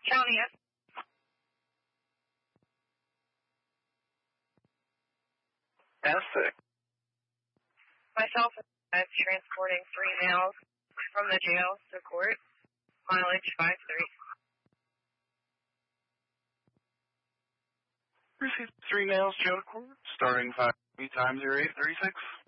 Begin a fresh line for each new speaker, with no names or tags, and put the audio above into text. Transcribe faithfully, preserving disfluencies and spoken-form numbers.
County, yes.
Essex.
Myself is transporting three males from the jail to court. Mileage five three.
Received three males, jail to court, starting five times zero eight thirty six.